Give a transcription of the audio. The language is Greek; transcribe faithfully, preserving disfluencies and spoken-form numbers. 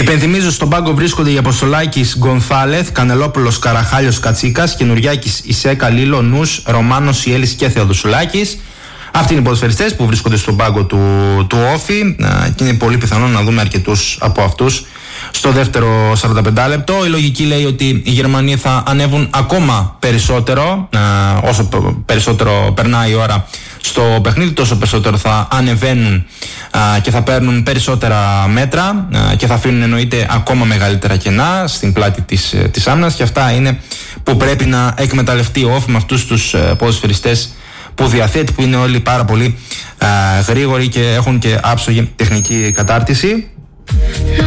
Υπενθυμίζω, στον πάγκο βρίσκονται οι Αποστολάκης Γκονθάλεθ, Κανελόπουλος Καραχάλιος Κατσίκας, Καινουριάκης Ισέκα Λίλο, Νους Ρωμάνος Ιέλης και Θεοδουσουλάκης. Αυτοί είναι οι ποδοσφαιριστές που βρίσκονται στον πάγκο του, του Όφη και είναι πολύ πιθανό να δούμε αρκετούς από αυτούς στο δεύτερο σαράντα πέντε λεπτό. Η λογική λέει ότι οι Γερμανοί θα ανέβουν ακόμα περισσότερο, όσο περισσότερο περνάει η ώρα στο παιχνίδι, τόσο περισσότερο θα ανεβαίνουν και θα παίρνουν περισσότερα μέτρα και θα αφήνουν εννοείται ακόμα μεγαλύτερα κενά στην πλάτη της, της άμυνας, και αυτά είναι που πρέπει να εκμεταλλευτεί ο Όφη με αυτούς τους ποδοσφαιριστές που διαθέτει, που είναι όλοι πάρα πολύ α, γρήγοροι και έχουν και άψογη τεχνική κατάρτιση.